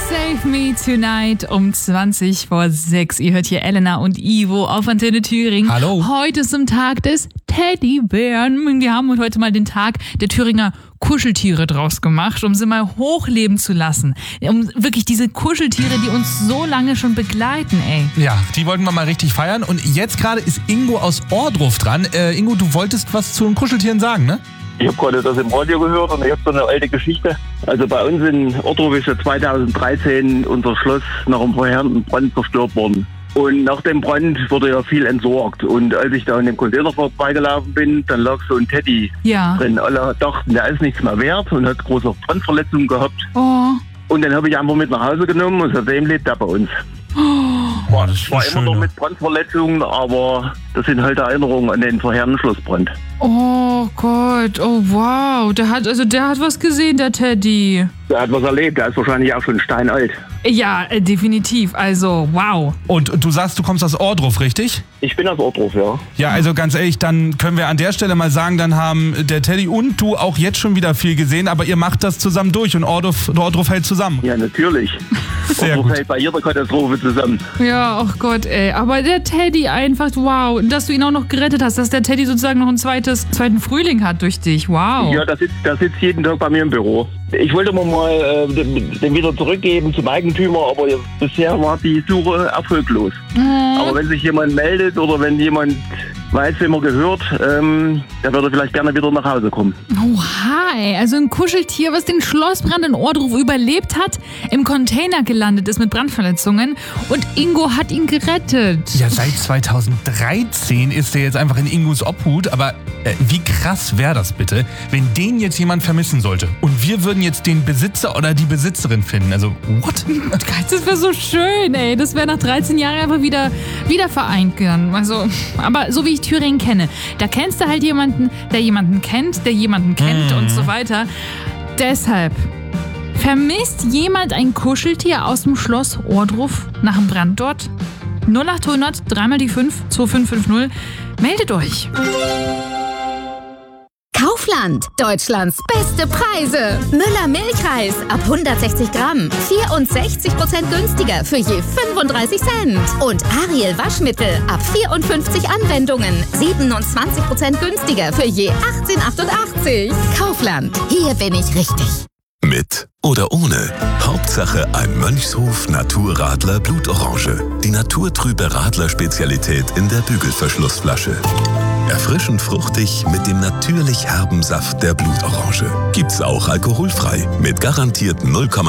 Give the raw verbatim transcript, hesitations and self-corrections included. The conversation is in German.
Save Me Tonight um zwanzig vor sechs. Ihr hört hier Elena und Ivo auf Antenne Thüringen. Hallo. Heute ist zum Tag des Teddybären. Wir haben heute mal den Tag der Thüringer Kuscheltiere draus gemacht, um sie mal hochleben zu lassen. Um wirklich diese Kuscheltiere, die uns so lange schon begleiten, ey. Ja, die wollten wir mal richtig feiern. Und jetzt gerade ist Ingo aus Ohrdruf dran. Äh, Ingo, du wolltest was zu den Kuscheltieren sagen, ne? Ich habe gerade das im Radio gehört und ich habe so eine alte Geschichte. Also bei uns in Ohrdruf ist ja zweitausenddreizehn unser Schloss nach einem verheerenden Brand zerstört worden. Und nach dem Brand wurde ja viel entsorgt. Und als ich da in dem Container vorbeigelaufen bin, dann lag so ein Teddy Ja. drin. Alle dachten, der ist nichts mehr wert und hat große Brandverletzungen gehabt. Oh. Und den habe ich einfach mit nach Hause genommen und seitdem lebt er bei uns. Boah, das ist War schön, immer noch ne? mit Brandverletzungen, aber das sind halt Erinnerungen an den verheerenden Schlossbrand. Oh Gott, oh wow. Der hat, also der hat was gesehen, der Teddy. Der hat was erlebt, der ist wahrscheinlich auch schon steinalt. Ja, äh, definitiv. Also, wow. Und du sagst, du kommst aus Ohrdruf, richtig? Ich bin aus Ohrdruf, ja. Ja, also ganz ehrlich, dann können wir an der Stelle mal sagen, dann haben der Teddy und du auch jetzt schon wieder viel gesehen, aber ihr macht das zusammen durch und Ohrdruf, Ohrdruf hält zusammen. Ja, natürlich. Sehr Ohrdruf gut. hält bei jeder Katastrophe zusammen. Ja, oh Gott, ey. Aber der Teddy einfach, wow. Und dass du ihn auch noch gerettet hast, dass der Teddy sozusagen noch ein zweites, zweiten Frühling hat durch dich. Wow. Ja, der sitzt, der sitzt jeden Tag bei mir im Büro. Ich wollte mir mal äh, den, den wieder zurückgeben zum Eigentümer, aber bisher war die Suche erfolglos. Oh. Aber wenn sich jemand meldet oder wenn jemand weiß, wem er gehört, ähm, der würde vielleicht gerne wieder nach Hause kommen. Oha, ey. Also ein Kuscheltier, was den Schlossbrand in Ohrdruf überlebt hat, im Container gelandet ist mit Brandverletzungen und Ingo hat ihn gerettet. Ja, seit zweitausenddreizehn ist er jetzt einfach in Ingos Obhut, aber äh, wie krass wäre das bitte, wenn den jetzt jemand vermissen sollte und wir würden jetzt den Besitzer oder die Besitzerin finden, also what? Das wäre so schön, ey. Das wäre nach dreizehn Jahren einfach wieder, wieder vereint werden. Also, aber so wie ich Thüringen kenne, da kennst du halt jemanden, der jemanden kennt, der jemanden kennt Mhm. und so weiter. Deshalb, vermisst jemand ein Kuscheltier aus dem Schloss Ohrdruf nach dem Brand dort? null acht hundert, dreimal die fünf, zwei fünf fünf null. Meldet euch. Kaufland, Deutschlands beste Preise. Müller Milchreis ab hundertsechzig Gramm, vierundsechzig Prozent günstiger für je fünfunddreißig Cent. Und Ariel Waschmittel ab vierundfünfzig Anwendungen, siebenundzwanzig Prozent günstiger für je achtzehn achtundachtzig. Kaufland, hier bin ich richtig. Mit oder ohne. Hauptsache ein Mönchshof Naturradler Blutorange. Die naturtrübe Radler-Spezialität in der Bügelverschlussflasche. Erfrischend fruchtig mit dem natürlich herben Saft der Blutorange. Gibt's auch alkoholfrei mit garantierten null Komma